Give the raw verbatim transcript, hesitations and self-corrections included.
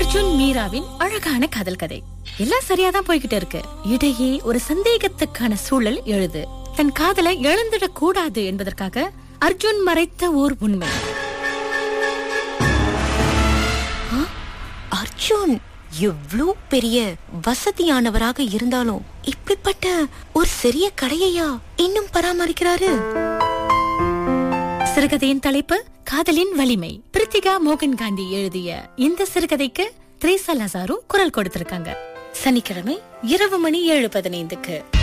அர்ஜுன் மீராவின் அழகான காதல் கதை. எல்லாம் சரியாதான் போய்கிட்டு இருக்கு. இடையே ஒரு சந்தேகத்துக்கான சூழல் எழுது. தன் காதலை இழந்துடக் கூடாது என்பதற்காக அர்ஜுன் மறைத்த ஓர் உண்மை. அர்ஜுன் எவ்வளவு பெரிய வசதியானவராக இருந்தாலும் இப்படிப்பட்ட ஒரு சிறிய கடையையா இன்னும் பராமரிக்கிறாரு? சிறுகதையின் தலைப்பு காதலின் வலிமை. பிரித்திகா மோகன் காந்தி எழுதிய இந்த சிறுகதைக்கு திரேசா லசாரு குரல் கொடுத்திருக்காங்க. சனிக்கிழமை இரவு மணி ஏழு பதினைந்துக்கு